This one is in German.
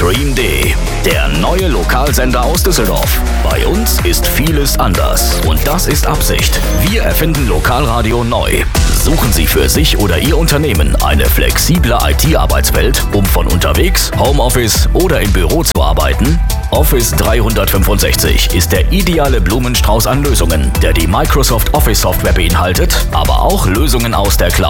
Stream D, der neue Lokalsender aus Düsseldorf. Bei uns ist vieles anders und das ist Absicht. Wir erfinden Lokalradio neu. Suchen Sie für sich oder Ihr Unternehmen eine flexible IT-Arbeitswelt, um von unterwegs, Homeoffice oder im Büro zu arbeiten? Office 365 ist der ideale Blumenstrauß an Lösungen, der die Microsoft Office Software beinhaltet, aber auch Lösungen aus der Cloud